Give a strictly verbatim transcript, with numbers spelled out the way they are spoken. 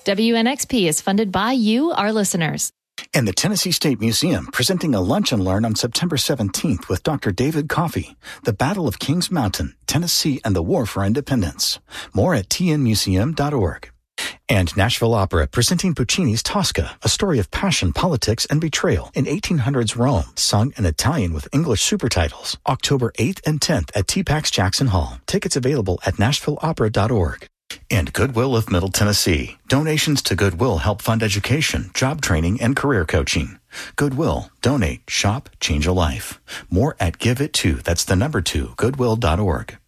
W N X P is funded by you, our listeners. And the Tennessee State Museum, presenting a lunch and learn on September seventeenth with Doctor David Coffey, The Battle of Kings Mountain, Tennessee and the War for Independence. More at t n museum dot org. And Nashville Opera, presenting Puccini's Tosca, a story of passion, politics, and betrayal in eighteen hundreds Rome, sung in Italian with English supertitles. October eighth and tenth at T PAX Jackson Hall. Tickets available at nashville opera dot org. And Goodwill of Middle Tennessee. Donations to Goodwill help fund education, job training, and career coaching. Goodwill. Donate. Shop. Change a life. More at Give It To. That's the number two. Goodwill dot org.